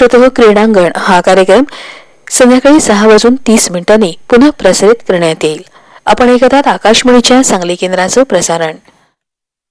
श्रोते, क्रीडांगण हा कार्यक्रम संध्याकाळी 6:30 पुन्हा प्रसारित करण्यात येईल. आपण ऐकतात आकाशवाणीच्या सांगली केंद्राचं प्रसारण.